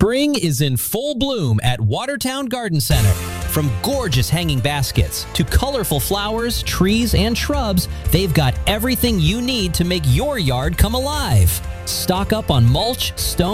Spring is in full bloom at Watertown Garden Center. From gorgeous hanging baskets to colorful flowers, trees, and shrubs, they've got everything you need to make your yard come alive. Stock up on mulch, stone,